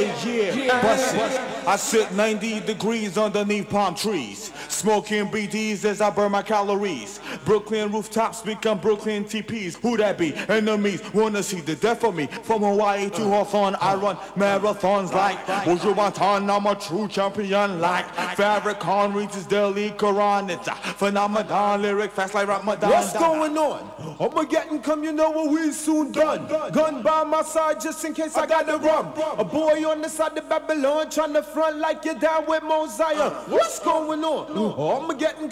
yeah. Bust it. I sit 90 degrees underneath palm trees, smoking BDs as I burn my calories. Brooklyn rooftops become Brooklyn TPs. Who that be? Enemies wanna see the death of me. From Hawaii to Hawthorne, I run marathons like Wujuwatan. I'm a true champion like Farrakhan reaches Delhi Quran. It's a phenomenon, lyric fast like Ramadan. What's going on? I'ma get and come, you know what we soon done. Gun by my side just in case I got the rum. A boy on the side of Babylon trying to front like you're down with Mosiah. What's going on? I'ma get and